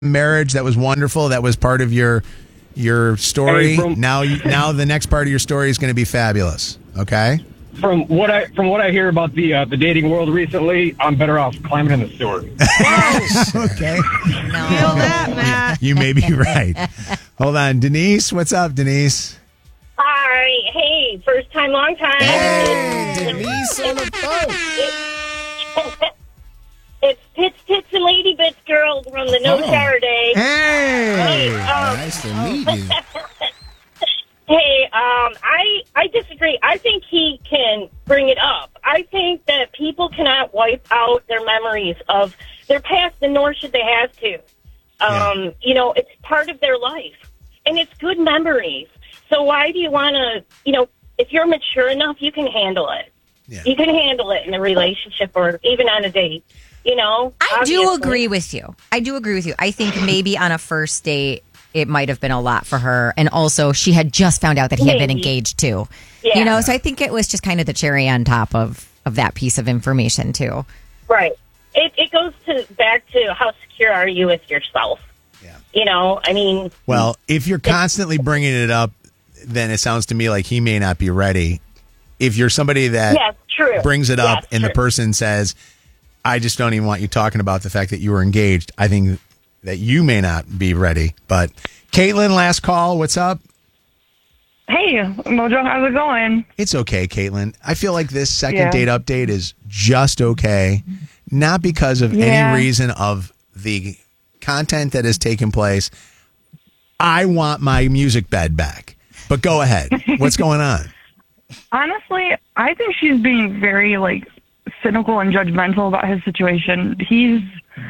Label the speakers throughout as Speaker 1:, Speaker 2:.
Speaker 1: marriage that was wonderful. That was part of your story. Now the next part of your story is going to be fabulous. Okay.
Speaker 2: From what I hear about the dating world recently, I'm better off climbing in the sewer.
Speaker 1: Okay.
Speaker 3: No. Feel that, Matt.
Speaker 1: You may be right. Hold on, Denise. What's up, Denise?
Speaker 4: Hi. Hey, first time, long time.
Speaker 5: Hey, Denise on the phone.
Speaker 4: It's Tits and Lady Bits girl from the No Shower Day.
Speaker 1: Hey.
Speaker 5: Nice to meet you.
Speaker 4: Hey, I disagree. I think he can bring it up. I think that people cannot wipe out their memories of their past, and nor should they have to. You know, it's part of their life, and it's good memories. So why do you want to, if you're mature enough, you can handle it. Yeah. You can handle it in a relationship or even on a date.
Speaker 3: I do agree with you. I think maybe on a first date, it might have been a lot for her. And also, she had just found out that he had been engaged, too. Yeah. So I think it was just kind of the cherry on top of that piece of information, too.
Speaker 4: Right. It goes back to how secure are you with yourself? Yeah.
Speaker 1: Well, if you're constantly bringing it up, then it sounds to me like he may not be ready. If you're somebody that brings it up and the person says, I just don't even want you talking about the fact that you were engaged, I think that you may not be ready. But Caitlin, last call. What's up?
Speaker 6: Hey, Mojo, how's it going?
Speaker 1: It's okay, Caitlin. I feel like this second date update is just okay. Not because of any reason of the content that has taken place. I want my music bed back. But go ahead. What's going on?
Speaker 6: Honestly, I think she's being very, cynical and judgmental about his situation. He's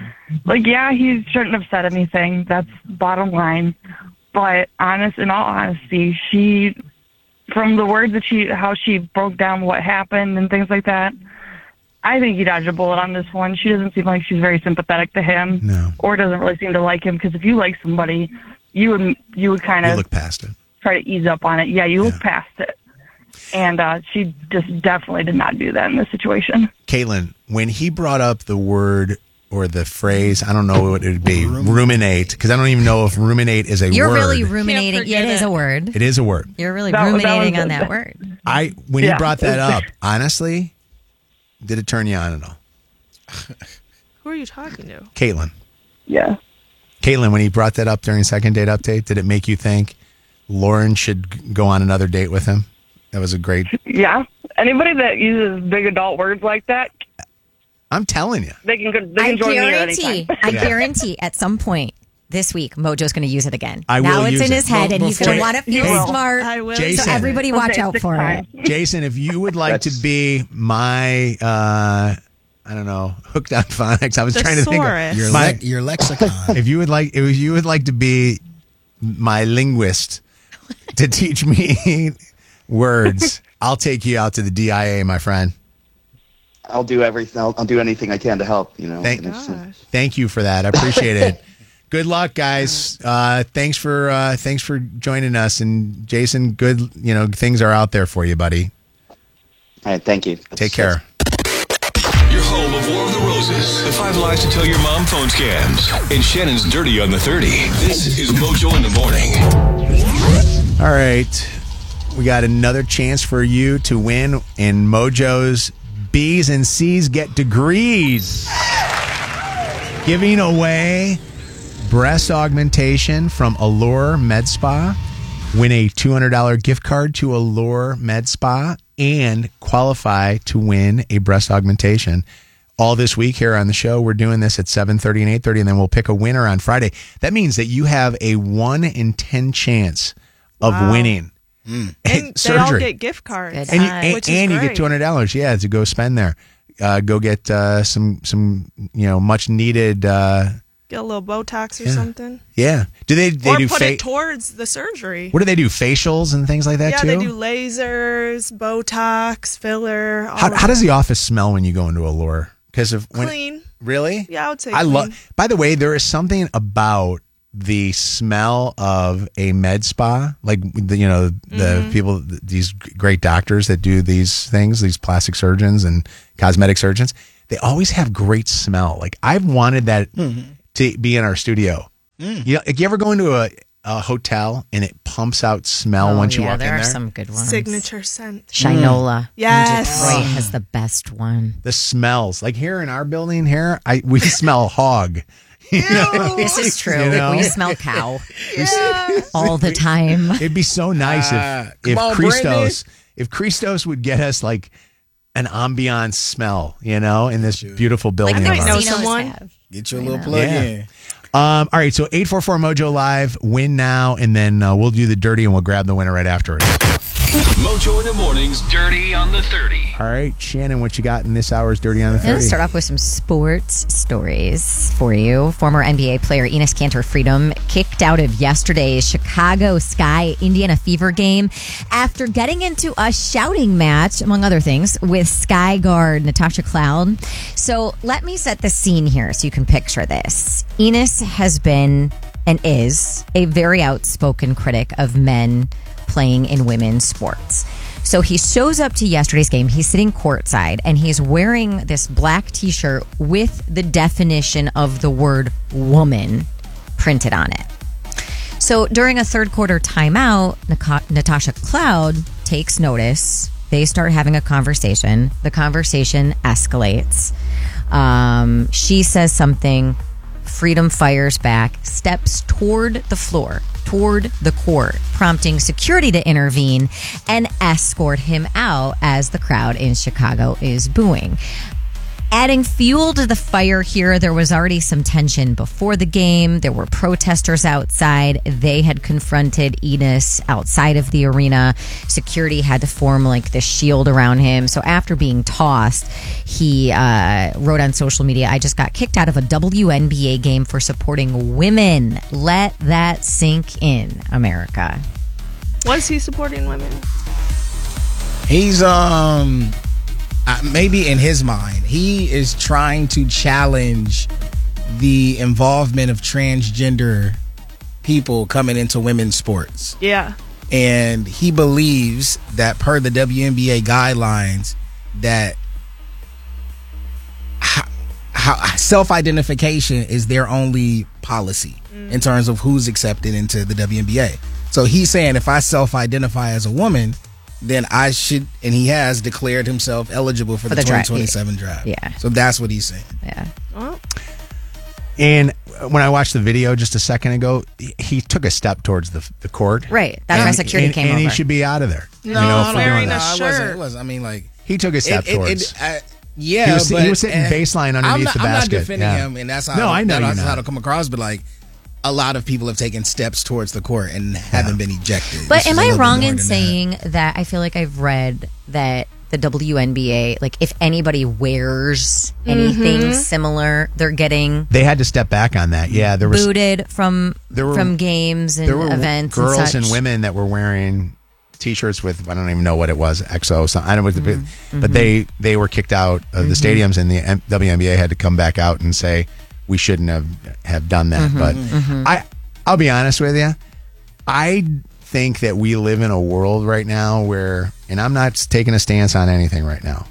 Speaker 6: he shouldn't have said anything. That's bottom line. But in all honesty, she, from the words that how she broke down what happened and things like that, I think he dodged a bullet on this one. She doesn't seem like she's very sympathetic to him, or doesn't really seem to like him. Because if you like somebody, you would kind of
Speaker 1: look past it,
Speaker 6: try to ease up on it. Yeah, you look past it. And she just definitely did not do that in this situation.
Speaker 1: Caitlin, when he brought up the word or the phrase, I don't know what it would be, ruminate, because I don't even know if ruminate is a word.
Speaker 3: You're really ruminating. It is a word.
Speaker 1: It is a word.
Speaker 3: You're really ruminating on that word.
Speaker 1: When you brought that up, honestly, did it turn you on at all?
Speaker 7: Who are you talking to?
Speaker 1: Caitlin.
Speaker 6: Yeah.
Speaker 1: Caitlin, when he brought that up during second date update, did it make you think Lauren should go on another date with him? That was a great...
Speaker 6: Yeah. Anybody that uses big adult words like that...
Speaker 1: I'm telling you.
Speaker 6: They can join me at any time.
Speaker 3: I guarantee at some point this week, Mojo's going to use it again.
Speaker 1: Now
Speaker 3: it's in his head, and he's going to want to feel smart.
Speaker 7: I will.
Speaker 1: Jason,
Speaker 3: so everybody watch out for it.
Speaker 1: Jason, if you would like to be my... I don't know, hooked on phonics. I was trying to think of
Speaker 5: your lexicon.
Speaker 1: If you would like to be my linguist to teach me words, I'll take you out to the DIA, my friend.
Speaker 8: I'll do everything. I'll do anything I can to help.
Speaker 1: Thank you for that. I appreciate it. Good luck, guys. Thanks for joining us. And Jason, good. Things are out there for you, buddy.
Speaker 8: All right. Thank you.
Speaker 1: Take care.
Speaker 9: Your home of War of the Roses, the 5 lies to tell your mom phone scams, and Shannon's Dirty on the 30. This is Mojo in the Morning.
Speaker 1: All right. We got another chance for you to win in Mojo's B's and C's Get Degrees. Giving away breast augmentation from Allure Med Spa. Win a $200 gift card to Allure Med Spa and qualify to win a breast augmentation. All this week here on the show, we're doing this at 7:30 and 8:30, and then we'll pick a winner on Friday. That means that you have a 1 in 10 chance of winning.
Speaker 7: And they all get gift cards,
Speaker 1: and you get $200, to go spend there. Go get some much needed.
Speaker 7: Get a little Botox or something.
Speaker 1: Yeah. Do they do
Speaker 7: put it towards the surgery?
Speaker 1: What do they do? Facials and things like that too?
Speaker 7: Yeah, they do lasers, Botox, filler.
Speaker 1: How does the office smell when you go into Allure?
Speaker 7: Clean.
Speaker 1: Really?
Speaker 7: Yeah, I would say clean.
Speaker 1: By the way, there is something about the smell of a med spa, like the people, these great doctors that do these things, these plastic surgeons and cosmetic surgeons, they always have great smell. Like I've wanted that to be in our studio You ever go into a hotel and it pumps out smell once you walk in there?
Speaker 3: There are some good ones.
Speaker 7: Signature scent.
Speaker 3: Shinola.
Speaker 7: Yes.
Speaker 3: Detroit has the best one.
Speaker 1: The smells. Like here in our building here, we smell hog.
Speaker 3: This is true.
Speaker 1: You know?
Speaker 3: We smell cow all the time.
Speaker 1: It'd be so nice if
Speaker 5: on,
Speaker 1: Christos would get us like an ambiance smell, in this beautiful building.
Speaker 3: Like
Speaker 1: of
Speaker 3: the
Speaker 1: ours.
Speaker 3: casinos
Speaker 7: someone?
Speaker 3: have.
Speaker 5: Get your little plug in.
Speaker 1: All right, so 844 Mojo Live, win now, and then we'll do the dirty and we'll grab the winner right after it.
Speaker 9: Mojo in the morning's Dirty on the 30.
Speaker 1: All right, Shannon, what you got in this hour's Dirty on the 30?
Speaker 3: Let's start off with some sports stories for you. Former NBA player Enes Kanter Freedom kicked out of yesterday's Chicago Sky Indiana Fever game after getting into a shouting match, among other things, with Sky guard Natasha Cloud. So let me set the scene here so you can picture this. Enes has been and is a very outspoken critic of men playing in women's sports. So he shows up to yesterday's game. He's sitting courtside and he's wearing this black t-shirt with the definition of the word woman printed on it. So during a third quarter timeout, Natasha Cloud takes notice. They start having a conversation. The conversation escalates. She says something. Freedom fires back, steps toward the floor, toward the court, prompting security to intervene and escort him out as the crowd in Chicago is booing. Adding fuel to the fire here, there was already some tension before the game. There were protesters outside. They had confronted Enes outside of the arena. Security had to form like this shield around him. So after being tossed, he wrote on social media, "I just got kicked out of a WNBA game for supporting women." Let that sink in, America.
Speaker 7: Was he supporting women?
Speaker 5: He's maybe in his mind, he is trying to challenge the involvement of transgender people coming into women's sports.
Speaker 7: Yeah.
Speaker 5: And he believes that per the WNBA guidelines that self-identification is their only policy in terms of who's accepted into the WNBA. So he's saying if I self-identify as a woman, then I should, and he has declared himself eligible for the 2027 draft.
Speaker 3: Yeah.
Speaker 5: So that's what he's saying.
Speaker 3: Yeah.
Speaker 7: Well,
Speaker 1: And when I watched the video just a second ago, he took a step towards the court.
Speaker 3: Right. That's why security came over.
Speaker 1: And he should be out of there.
Speaker 7: No,
Speaker 1: for
Speaker 7: wearing
Speaker 1: doing
Speaker 7: a
Speaker 1: that.
Speaker 7: shirt.
Speaker 5: It wasn't. I mean, like,
Speaker 1: He took a step towards.
Speaker 5: yeah,
Speaker 1: he was
Speaker 5: but
Speaker 1: sitting baseline underneath the basket.
Speaker 5: I'm not defending
Speaker 1: Yeah.
Speaker 5: him, and that's how.
Speaker 1: No, I know
Speaker 5: that's
Speaker 1: you're
Speaker 5: how
Speaker 1: not.
Speaker 5: to come across. But like, a lot of people have taken steps towards the court and haven't been ejected.
Speaker 3: But
Speaker 5: This
Speaker 3: am
Speaker 5: is a
Speaker 3: I
Speaker 5: little bit
Speaker 3: wrong
Speaker 5: more
Speaker 3: in
Speaker 5: than
Speaker 3: saying that I feel like I've read that the WNBA, like if anybody wears anything similar, they're getting
Speaker 1: They had to step back on that. Yeah, there was
Speaker 3: booted from games and
Speaker 1: there were
Speaker 3: events.
Speaker 1: girls
Speaker 3: and, such.
Speaker 1: and women that were wearing T-shirts with, I don't even know what it was, XO. Something, I don't know, but they were kicked out of the stadiums, and the WNBA had to come back out and say we shouldn't have done that. But I'll be honest with you, I think that we live in a world right now where, and I'm not taking a stance on anything right now,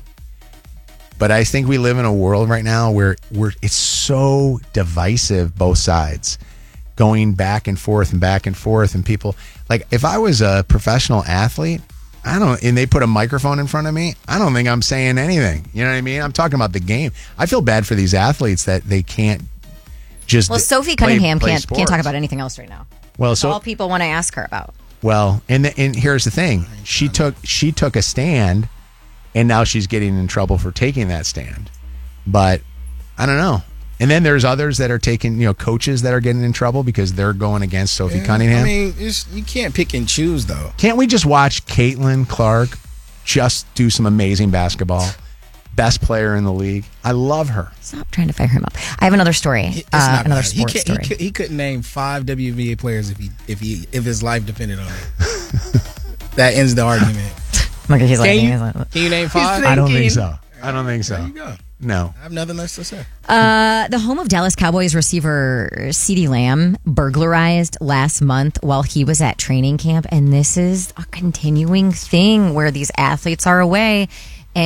Speaker 1: but I think we live in a world right now where it's so divisive, both sides, going back and forth, and people, like, if I was a professional athlete, and they put a microphone in front of me, I don't think I'm saying anything. You know what I mean? I'm talking about the game. I feel bad for these athletes that they can't just.
Speaker 3: Well, Sophie
Speaker 1: play
Speaker 3: Cunningham can't
Speaker 1: sports.
Speaker 3: talk about anything else right now.
Speaker 1: Well,
Speaker 3: That's
Speaker 1: so
Speaker 3: all people want to ask her about.
Speaker 1: well, and here's the thing: she took a stand, and now she's getting in trouble for taking that stand. But I don't know. And then there's others that are taking, coaches that are getting in trouble because they're going against Sophie Cunningham.
Speaker 5: I mean, you can't pick and choose, though.
Speaker 1: Can't we just watch Caitlin Clark just do some amazing basketball? Best player in the league. I love her.
Speaker 3: Stop trying to fire him up. I have another story.
Speaker 5: It's not
Speaker 3: Another
Speaker 5: bad.
Speaker 3: sports story.
Speaker 5: He couldn't name 5 WNBA players if his life depended on it. That ends the argument.
Speaker 3: Look, he's like,
Speaker 5: Can you name 5?
Speaker 1: I don't think so.
Speaker 5: There you go.
Speaker 1: No.
Speaker 5: I have nothing else to say.
Speaker 3: The home of Dallas Cowboys receiver CeeDee Lamb burglarized last month while he was at training camp. And this is a continuing thing where these athletes are away and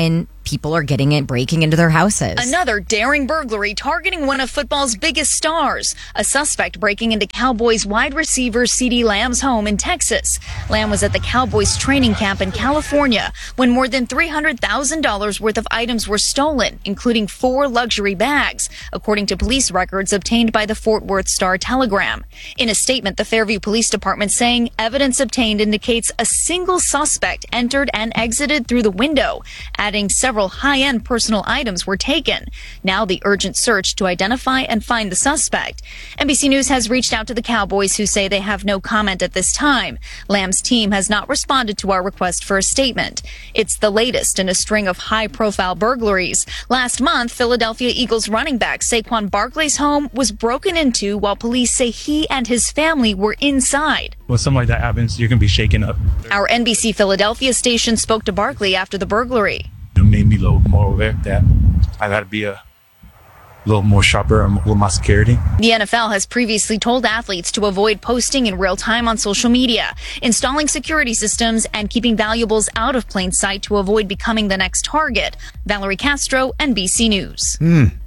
Speaker 3: people are breaking into their houses.
Speaker 10: Another daring burglary targeting one of football's biggest stars. A suspect breaking into Cowboys wide receiver CeeDee Lamb's home in Texas. Lamb was at the Cowboys training camp in California when more than $300,000 worth of items were stolen, including 4 luxury bags, according to police records obtained by the Fort Worth Star-Telegram. In a statement, the Fairview Police Department saying evidence obtained indicates a single suspect entered and exited through the window, adding several high-end personal items were taken. Now the urgent search to identify and find the suspect. NBC News has reached out to the Cowboys, who say they have no comment at this time. Lamb's team has not responded to our request for a statement. It's the latest in a string of high-profile burglaries. Last month, Philadelphia Eagles running back Saquon Barkley's home was broken into while police say he and his family were inside.
Speaker 11: When something like that happens, you can be shaken up.
Speaker 10: Our NBC Philadelphia station spoke to Barkley after the burglary.
Speaker 11: It made me a little more aware that I got to be a little more sharper with my security.
Speaker 10: The NFL has previously told athletes to avoid posting in real time on social media, installing security systems, and keeping valuables out of plain sight to avoid becoming the next target. Valerie Castro, NBC News.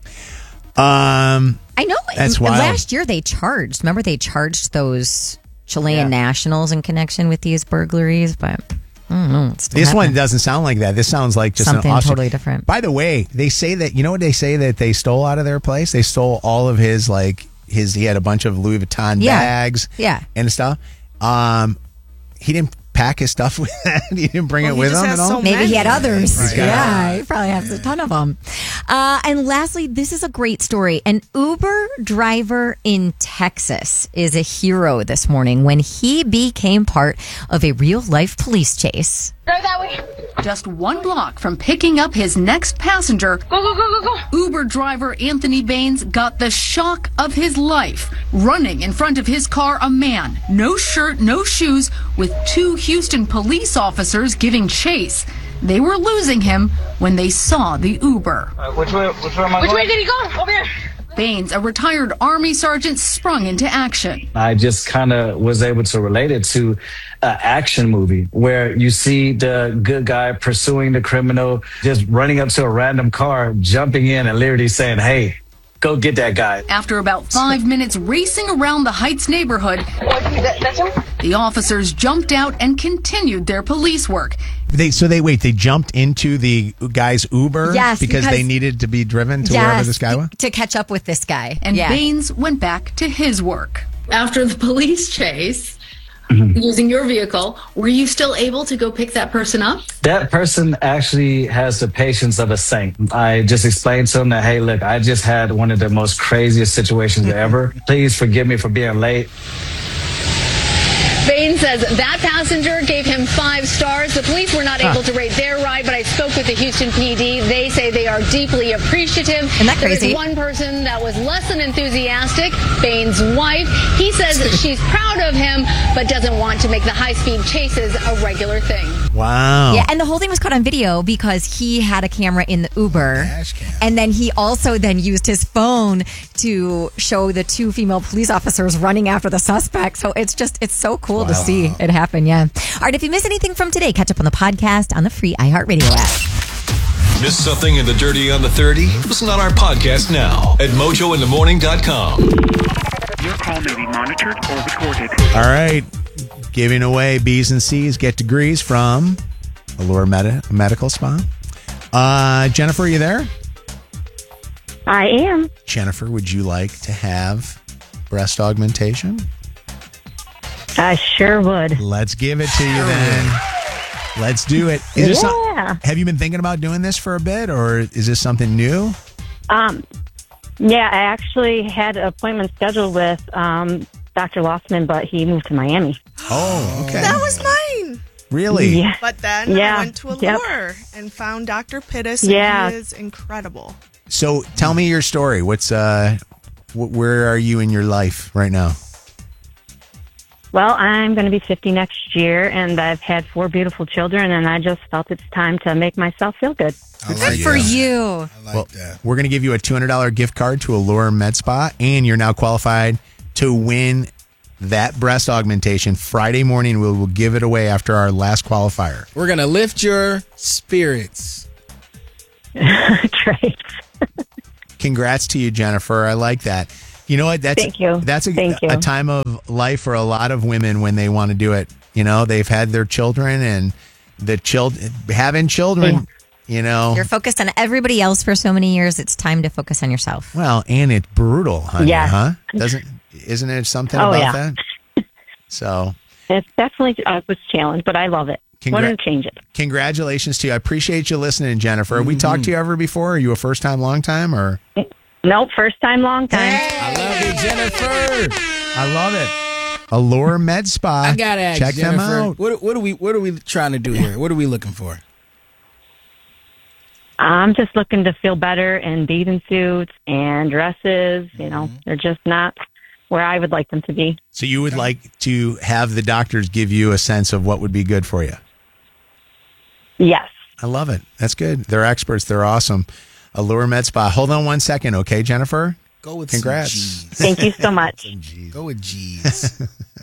Speaker 3: I know.
Speaker 1: That's wild.
Speaker 3: Last year they charged. Remember, they charged those Chilean nationals in connection with these burglaries, but I don't know.
Speaker 1: This one doesn't sound like that. This sounds like just
Speaker 3: something
Speaker 1: an Austrian.
Speaker 3: totally different.
Speaker 1: By the way, they say that, you know what they say that they stole out of their place? They stole all of his, he had a bunch of Louis Vuitton bags and stuff. He didn't pack his stuff with that. He didn't bring it with him at all.
Speaker 3: So maybe he had others.
Speaker 1: Right.
Speaker 3: Yeah, he probably has a ton of them. And lastly, this is a great story. An Uber driver in Texas is a hero this morning when he became part of a real-life police chase.
Speaker 12: Go that way. Just 1 block from picking up his next passenger, go. Uber driver Anthony Baines got the shock of his life. Running in front of his car, a man, no shirt, no shoes, with 2 Houston police officers giving chase. They were losing him when they saw the Uber.
Speaker 2: Which way
Speaker 12: did he go? Over here. Baines, a retired Army sergeant, sprung into action.
Speaker 13: I just kind of was able to relate it to an action movie where you see the good guy pursuing the criminal, just running up to a random car, jumping in and literally saying, "Hey, go get that guy."
Speaker 12: After about 5 minutes racing around the Heights neighborhood, the officers jumped out and continued their police work.
Speaker 1: They jumped into the guy's Uber because they needed to be driven to wherever this guy was?
Speaker 3: To catch up with this guy.
Speaker 12: And Baines went back to his work. After the police chase, using your vehicle, were you still able to go pick that person up?
Speaker 13: That person actually has the patience of a saint. I just explained to him that, hey, look, I just had one of the most craziest situations ever. Please forgive me for being late.
Speaker 12: Baines says that passenger gave him 5 stars. The police were not able to rate their ride, but I spoke with the Houston PD. They say they are deeply appreciative.
Speaker 3: Isn't that crazy?
Speaker 12: There is one person that was less than enthusiastic, Baines' wife. He says that she's proud of him, but doesn't want to make the high-speed chases a regular thing.
Speaker 1: Wow.
Speaker 3: Yeah, and the whole thing was caught on video because he had a camera in the Uber. And then he also then used his phone to show the 2 female police officers running after the suspect. So it's so cool to see it happen, yeah. All right, if you miss anything from today, catch up on the podcast on the free iHeartRadio app.
Speaker 9: Miss something in the Dirty on the 30? Listen on our podcast now at mojointhemorning.com.
Speaker 14: Your call may be monitored or recorded.
Speaker 1: All right. Giving away B's and C's, get degrees from Allure Medical Spa. Jennifer, are you there?
Speaker 15: I am.
Speaker 1: Jennifer, would you like to have breast augmentation?
Speaker 15: I sure would.
Speaker 1: Let's give it to you then. Let's do it. Have you been thinking about doing this for a bit, or is this something new?
Speaker 15: Yeah, I actually had an appointment scheduled with Dr. Lossman, but he moved to Miami.
Speaker 1: Oh, okay.
Speaker 7: That was mine.
Speaker 1: Really?
Speaker 15: Yeah.
Speaker 7: But then I went to Allure and found Dr. Pittis, and he is incredible.
Speaker 1: So tell me your story. Where are you in your life right now?
Speaker 15: Well, I'm going to be 50 next year, and I've had 4 beautiful children, and I just felt it's time to make myself feel good.
Speaker 3: Good for you.
Speaker 5: I like that.
Speaker 1: We're going to give you a $200 gift card to Allure Med Spa, and you're now qualified to win that breast augmentation. Friday morning, we will give it away after our last qualifier.
Speaker 5: We're going to lift your spirits.
Speaker 15: traits.
Speaker 1: Congrats to you, Jennifer. I like that. You know what?
Speaker 15: Thank you.
Speaker 1: That's
Speaker 15: Thank you.
Speaker 1: a time of life for a lot of women when they want to do it. You know, they've had their children and having children, you know.
Speaker 3: You're focused on everybody else for so many years. It's time to focus on yourself.
Speaker 1: Well, and it's brutal, honey,
Speaker 15: Yeah.
Speaker 1: huh? Isn't it something about that? So
Speaker 15: It's definitely was challenged, but I love it. Wanted to change it.
Speaker 1: Congratulations to you. I appreciate you listening, Jennifer. Have we talked to you ever before? Are you a first time, long time, or?
Speaker 15: Nope, first time, long time.
Speaker 5: I love it, Jennifer.
Speaker 1: I love it. Allure Med Spa.
Speaker 5: I gotta ask,
Speaker 1: check
Speaker 5: Jennifer,
Speaker 1: them out.
Speaker 5: What are we trying to do here? What are we looking for?
Speaker 15: I'm just looking to feel better in bathing suits and dresses. You know, they're just not where I would like them to be.
Speaker 1: So you would like to have the doctors give you a sense of what would be good for you?
Speaker 15: Yes.
Speaker 1: I love it. That's good. They're experts. They're awesome. Allure Med Spa. Hold on one second, okay, Jennifer?
Speaker 5: Go with
Speaker 1: Congrats.
Speaker 5: some G's.
Speaker 15: Thank you so much.
Speaker 5: Go with G's.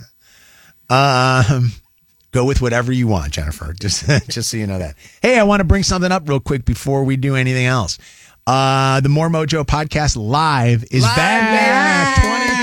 Speaker 1: Go with whatever you want, Jennifer. Just so you know that. Hey, I want to bring something up real quick before we do anything else. The More Mojo podcast live is back.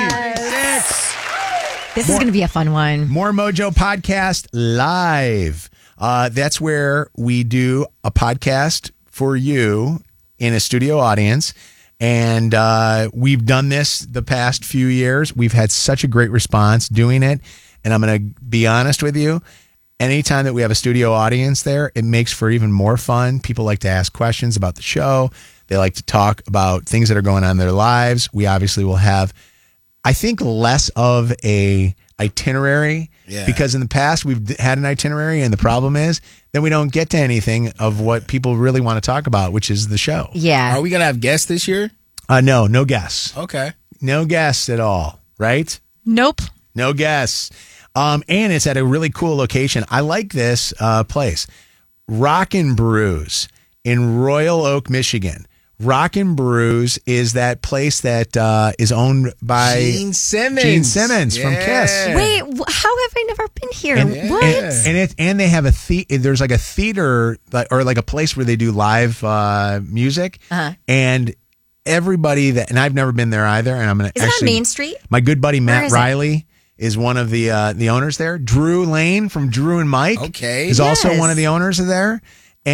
Speaker 1: 2026.
Speaker 3: This is going to be a fun one.
Speaker 1: More Mojo podcast live. That's where we do a podcast for you in a studio audience. And we've done this the past few years. We've had such a great response doing it. And I'm going to be honest with you. Anytime that we have a studio audience there, it makes for even more fun. People like to ask questions about the show. They like to talk about things that are going on in their lives. We obviously will have, I think, less of a itinerary because in the past we've had an itinerary, and the problem is that we don't get to anything of what people really want to talk about, which is the show.
Speaker 3: Yeah.
Speaker 5: Are we gonna have guests this year?
Speaker 1: No guests.
Speaker 5: Okay.
Speaker 1: No guests at all, right?
Speaker 7: Nope.
Speaker 1: No guests. And it's at a really cool location. I like this place. Rockin' Brews in Royal Oak, Michigan. Rockin' Brews is that place that is owned by
Speaker 5: Gene Simmons.
Speaker 1: Gene Simmons from Kiss.
Speaker 3: Wait, how have I never been here? What?
Speaker 1: And they have there's like a theater or like a place where they do live music. And everybody and I've never been there either. And I'm going to
Speaker 3: Is it on Main Street?
Speaker 1: My good buddy Matt
Speaker 3: is it?
Speaker 1: Riley is one of the owners there. Drew Lane from Drew and Mike is also one of the owners of there.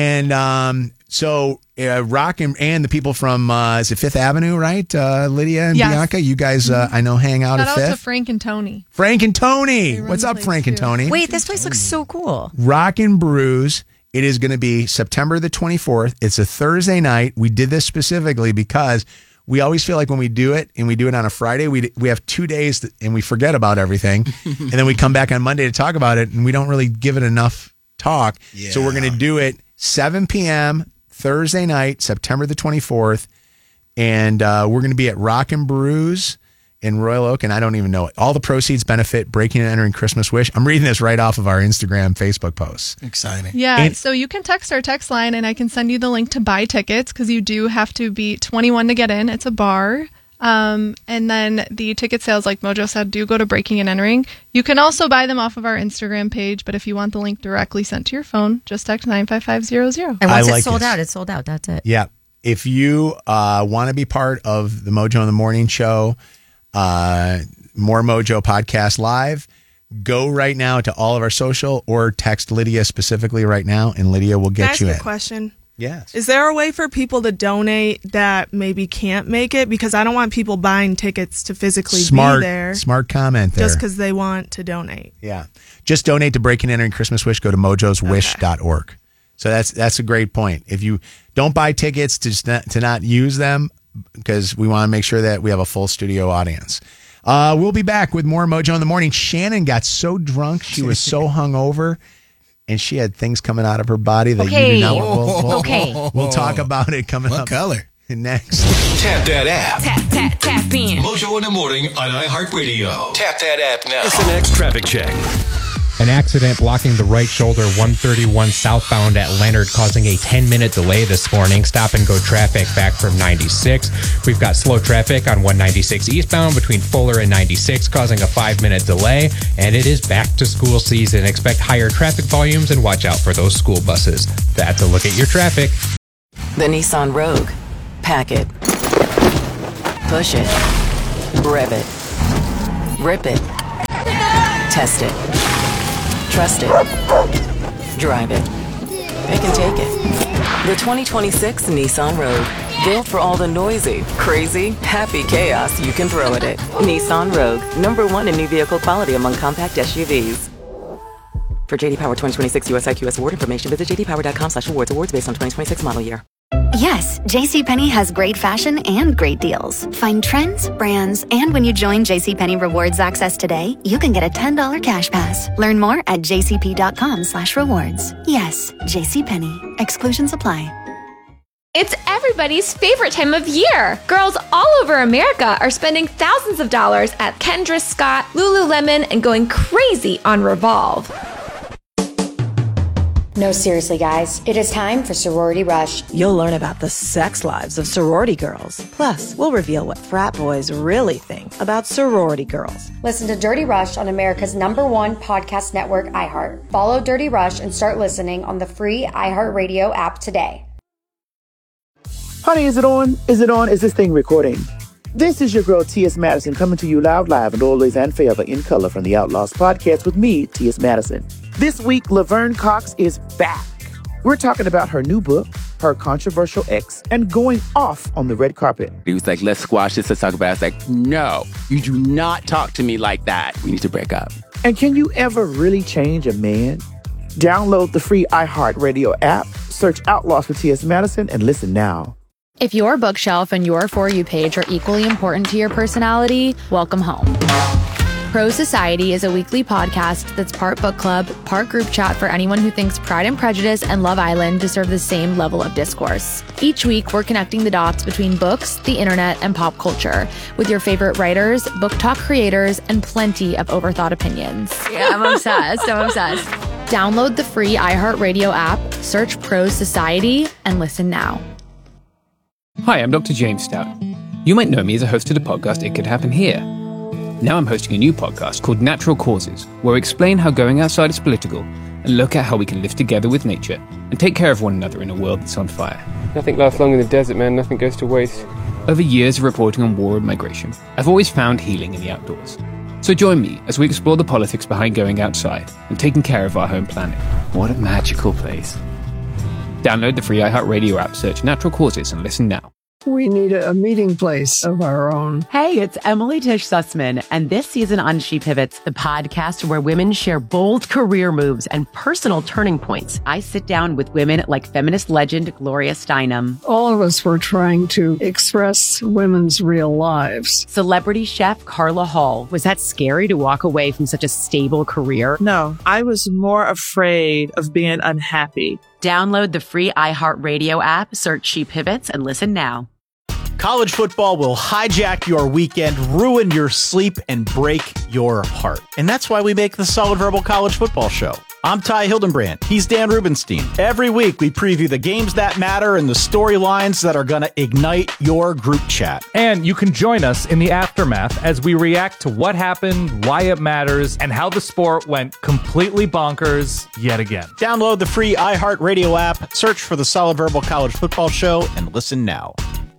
Speaker 1: And so Rockin' and the people from is it Fifth Avenue, right? Lydia and
Speaker 7: Yes.
Speaker 1: Bianca, you guys I know hang out
Speaker 7: Shout
Speaker 1: at
Speaker 7: out to
Speaker 1: Fifth.
Speaker 7: Frank and Tony.
Speaker 1: Frank and Tony.
Speaker 7: They run
Speaker 1: What's
Speaker 7: the
Speaker 1: up,
Speaker 7: place
Speaker 1: Frank and
Speaker 7: too.
Speaker 1: Tony?
Speaker 3: Wait, this place looks so cool.
Speaker 1: Rockin' Brews. It is going to be September the 24th. It's a Thursday night. We did this specifically because we always feel like when we do it and we do it on a Friday, we have 2 days and we forget about everything. And then we come back on Monday to talk about it and we don't really give it enough talk.
Speaker 5: Yeah.
Speaker 1: So we're going to do it 7 p.m. Thursday night, September the 24th. And we're going to be at Rockin' Brews in Royal Oak. And I don't even know it. All the proceeds benefit Breaking and Entering Christmas Wish. I'm reading this right off of our Instagram, Facebook posts.
Speaker 5: Exciting.
Speaker 7: Yeah, so you can text our text line and I can send you the link to buy tickets because you do have to be 21 to get in. It's a bar. And then the ticket sales, like Mojo said, do go to Breaking and Entering. You can also buy them off of our Instagram page, but if you want the link directly sent to your phone, just text 95500.
Speaker 3: And once
Speaker 1: I like
Speaker 3: it's sold
Speaker 1: this.
Speaker 3: out, it's sold out. That's it.
Speaker 1: Yeah. If you want to be part of the Mojo in the Morning show, More Mojo podcast live, go right now to all of our social or text Lydia specifically right now, and Lydia will
Speaker 7: Can I
Speaker 1: get
Speaker 7: ask
Speaker 1: you
Speaker 7: you
Speaker 1: in.
Speaker 7: a question?
Speaker 1: Yes.
Speaker 7: Is there a way for people to donate that maybe can't make it? Because I don't want people buying tickets to physically be there.
Speaker 1: Smart comment there.
Speaker 7: Just because they want to donate.
Speaker 1: Yeah. Just donate to Breaking and Entering Christmas Wish. Go to mojoswish.org. So that's a great point. If you don't buy tickets to not use them, because we want to make sure that we have a full studio audience. We'll be back with more Mojo in the Morning. Shannon got so drunk. She was so hungover. And she had things coming out of her body that you do not. We'll talk about it coming up.
Speaker 5: What color?
Speaker 1: Next.
Speaker 9: Tap that app.
Speaker 16: Tap in.
Speaker 9: Mojo in the Morning on iHeartRadio. Tap that app now. It's the next traffic check.
Speaker 17: An accident blocking the right shoulder 131 southbound at Leonard, causing a 10-minute delay this morning. Stop and go traffic back from 96. We've got slow traffic on 196 eastbound between Fuller and 96, causing a 5-minute delay. And it is back to school season. Expect higher traffic volumes and watch out for those school buses. That's a look at your traffic.
Speaker 16: The Nissan Rogue. Pack it. Push it. Rev it. Rip it. Test it. Trust it. Drive it. It can take it. The 2026 Nissan Rogue. Built for all the noisy, crazy, happy chaos you can throw at it. Nissan Rogue. #1 in new vehicle quality among compact SUVs. For JD Power 2026 US IQS award information, visit jdpower.com/awards. Awards based on 2026 model year.
Speaker 18: Yes, JCPenney has great fashion and great deals. Find trends, brands, and when you join JCPenney Rewards Access today, you can get a $10 cash pass. Learn more at jcp.com/rewards. Yes, JCPenney. Exclusions apply.
Speaker 19: It's everybody's favorite time of year. Girls all over America are spending thousands of dollars at Kendra Scott, Lululemon, and going crazy on Revolve.
Speaker 20: No, seriously, guys. It is time for Sorority Rush.
Speaker 21: You'll learn about the sex lives of sorority girls. Plus, we'll reveal what frat boys really think about sorority girls.
Speaker 20: Listen to Dirty Rush on America's #1 podcast network, iHeart. Follow Dirty Rush and start listening on the free iHeartRadio app today.
Speaker 22: Honey, is it on? Is it on? Is this thing recording? This is your girl, T.S. Madison, coming to you loud, live, and always and forever in color from the Outlaws podcast with me, T.S. Madison. This week, Laverne Cox is back. We're talking about her new book, her controversial ex, and going off on the red carpet.
Speaker 23: He was like, let's squash this, let's talk about it. I was like, no, you do not talk to me like that. We need to break up.
Speaker 22: And can you ever really change a man? Download the free iHeartRadio app, search Outlaws with T.S. Madison, and listen now.
Speaker 24: If your bookshelf and your For You page are equally important to your personality, welcome home. Pro Society is a weekly podcast that's part book club, part group chat for anyone who thinks Pride and Prejudice and Love Island deserve the same level of discourse. Each week, we're connecting the dots between books, the internet, and pop culture with your favorite writers, book talk creators, and plenty of overthought opinions. Yeah, I'm obsessed. Download the free iHeartRadio app, search Pro Society, and listen now.
Speaker 25: Hi, I'm Dr. James Stout. You might know me as a host of the podcast It Could Happen Here. Now I'm hosting a new podcast called Natural Causes, where we explain how going outside is political and look at how we can live together with nature and take care of one another in a world that's on fire.
Speaker 26: Nothing lasts long in the desert, man. Nothing goes to waste.
Speaker 25: Over years of reporting on war and migration, I've always found healing in the outdoors. So join me as we explore the politics behind going outside and taking care of our home planet. What a magical place. Download the free iHeartRadio app, search Natural Causes, and listen now.
Speaker 27: We need a meeting place of our own.
Speaker 28: Hey, it's Emily Tish Sussman, and this season on She Pivots, the podcast where women share bold career moves and personal turning points. I sit down with women like feminist legend Gloria Steinem.
Speaker 27: All of us were trying to express women's real lives.
Speaker 28: Celebrity chef Carla Hall. Was that scary to walk away from such a stable career?
Speaker 29: No, I was more afraid of being unhappy.
Speaker 28: Download the free iHeartRadio app, search She Pivots, and listen now.
Speaker 30: College football will hijack your weekend, ruin your sleep, and break your heart. And that's why we make the Solid Verbal College Football Show. I'm Ty Hildenbrand. He's Dan Rubenstein. Every week, we preview the games that matter and the storylines that are going to ignite your group chat.
Speaker 31: And you can join us in the aftermath as we react to what happened, why it matters, and how the sport went completely bonkers yet again.
Speaker 30: Download the free iHeartRadio app, search for the Solid Verbal College Football Show, and listen now.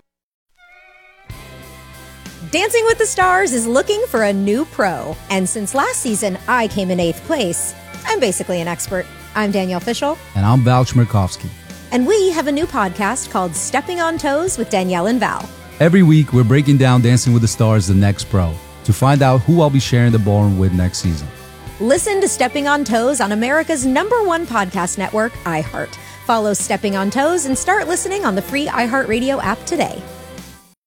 Speaker 32: Dancing with the Stars is looking for a new pro. And since last season, I came in 8th place. I'm basically an expert. I'm Danielle Fishel.
Speaker 33: And I'm Val Chmerkovsky.
Speaker 32: And we have a new podcast called Stepping on Toes with Danielle and Val.
Speaker 33: Every week, we're breaking down Dancing with the Stars, the next pro, to find out who I'll be sharing the ballroom with next season.
Speaker 32: Listen to Stepping on Toes on America's #1 podcast network, iHeart. Follow Stepping on Toes and start listening on the free iHeartRadio app today.